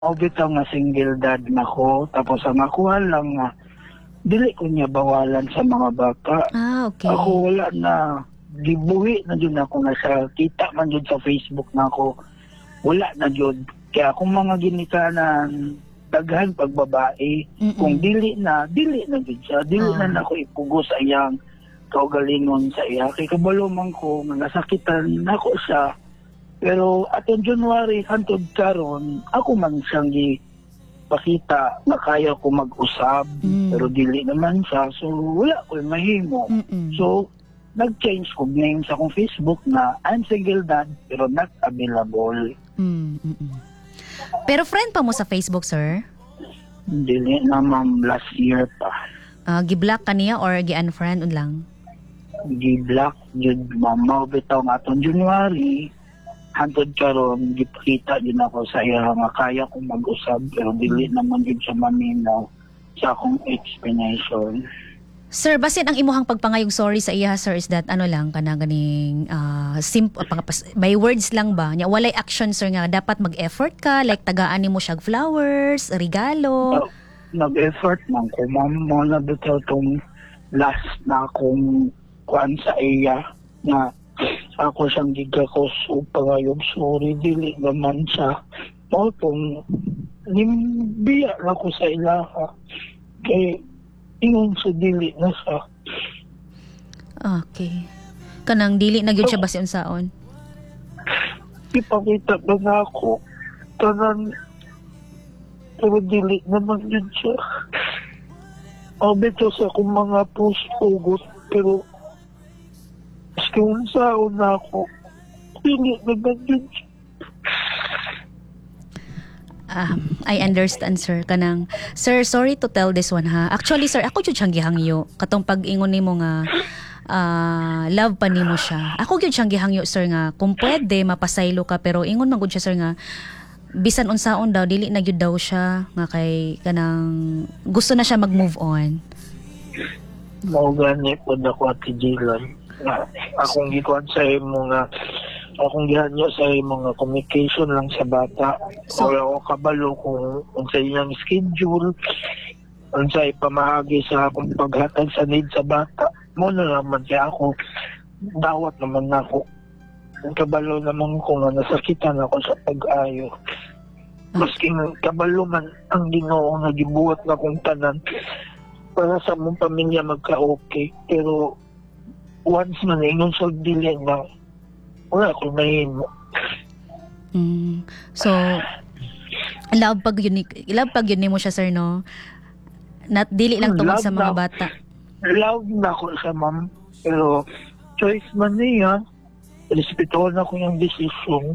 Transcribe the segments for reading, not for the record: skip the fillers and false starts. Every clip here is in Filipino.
O bitaw nga single dad na ko, tapos ang nakuha lang nga, dili ko niya bawalan sa mga bata. Okay. Ako wala na, gibuhi na dyan ako na sa, kita man dyan sa Facebook na ako, wala na dyan. Kaya kung mga ginikanan, daghan pagbabae, kung dili na dyan siya, dili na ako ipugo sa iyang kaugalingon sa iya. Kaya kabalo man ko, nga nasakitan na ako siya, pero atong January, hantod karon, ako man siyang pakita na kaya ko mag-usab, pero dili naman siya, so wala ko mahimo. So, nag-change ko name sa akong Facebook na I'm single dad, pero not available. Pero friend pa mo sa Facebook, sir? Dili na ma'am, last year pa. Gi-block ka niya or gi-unfriend lang? Gi-block, yun ma'am, bitaw nga atong January, hantod karon gipakita din ako sa iya nga kaya kong mag-usab, pero dili naman yun sa maminaw sa akong explanation. Sir, basin ang imuhang pagpangayong sorry sa iya, sir, is that ano lang kana ganing by words lang ba? Nya walay action, sir, nga dapat mag-effort ka, like tagaan nimo siya flowers, regalo. Nag-effort man ko, ma'am, mo na bitaw tong last na akong kuan sa iya na ako siyang gigakos o pangayong sorry, dili naman siya. O kung nimbiya na ko sa ilaha, kay ingon sa dili na siya. Okay. Kanang dili na gyud siya basi unsaon? Ipakita ba na ako, tanan, pero dili naman yun siya. Bito sa akong mga puso-ugot, pero kung saan na ako, hindi naman yun. I understand, sir. Kanang, sir, sorry to tell this one, ha. Actually, sir, ako jud siyang gihangyo. Katong pag-ingon nimo nga, love pa nimo siya. Ako jud siyang gihangyo, sir, nga, kung pwede, mapasaylo ka, pero ingon man gud siya, sir, nga, bisan unsaon daw, dili na gyud daw siya, nga kay, kanang, gusto na siya mag-move on. Gani po na ko at Jilan. Akong gikuan sa imo nga, akong gihanyo sa imo nga communication lang sa bata. So, o kabalo kung sa inyong schedule, kung sa ipamahagi sa akong paghatag sa need sa bata. Muna naman kaya ako, dawat naman ako. Kabalo naman ko nga nasakitan ako sa pag-ayo. Maski kabalo man ang Ginoo nga gibuhat na kong tanan para sa mong pamilya magka-okay. Pero once man ingon sa dili na wala ko mahimo. So, love pag yun mo siya, sir, no? Not dili lang tungkol sa mga bata. Love na ko sa ma'am, pero choice man niya, respetuhan ako yung decision.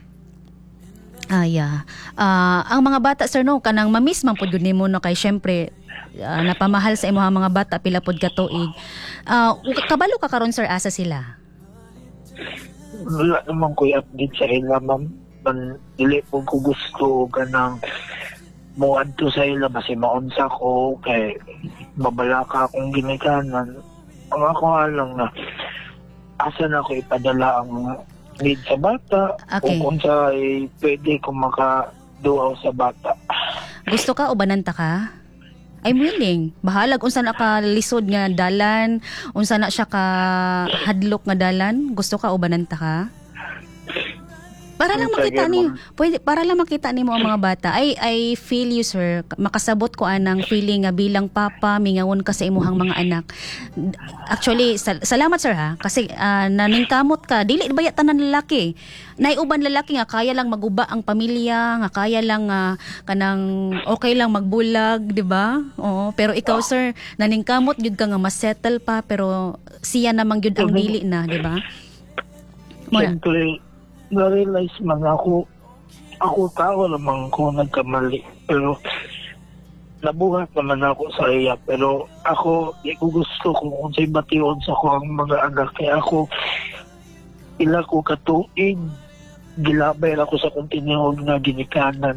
Yeah. Ang mga bata, sir, no, kanang mamiss man pud gud nimo, no, kay syempre napamahal sa imong mga bata pila pod ka tuig. Kabalo ka karon, sir, asa sila? Wala naman ko i-update sa ila, ma'am. Dili po ko gusto ganang mo adto sa ila basi maunsa ko kay babala ka akong ginikanan. Ang ako lang na asa na ko ipadala ang need sa bata, okay, o kung sa pwede kong makaduaw sa bata. Gusto ka o bananta ka? I'm willing. Bahalag unsa na ka lisod nga dalan, unsa na siya ka hadlok nga dalan, gusto ka o bananta ka? Para lang makita ni, para lang makita nimo ang mga bata. I feel you, sir. Makasabot ko anang feeling nga bilang papa, mingawan ka sa imuhang mga anak. Actually, salamat, sir, ha, kasi naningkamot ka. Dili ba ya tanan lalaki? Naiuban lalaki nga kaya lang maguba ang pamilya, nga kaya lang kanang okay lang magbulag, di ba? Oo, pero ikaw, sir, naningkamot gyud ka nga ma-settle pa, pero siya namang gyud ang dili na, di ba? Siyempre, na-realize man ako tao naman ko nagkamali, pero nabuhat naman ako sa iya, pero ako di ko gusto kung unsay bation sa ko ang mga anak, kaya ako ila ko katuig gilabay ako sa kontinuod nga ginikanan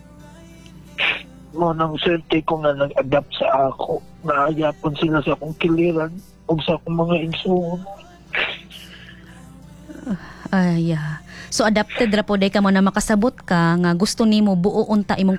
mo nang swerte ko nga nag-adapt sa ako, naayapon sila sa akong kiliran o sa akong mga igsoon. Ay, yeah. So adapted ra po day ka mo na makasabot ka nga gusto nimo buo unta imong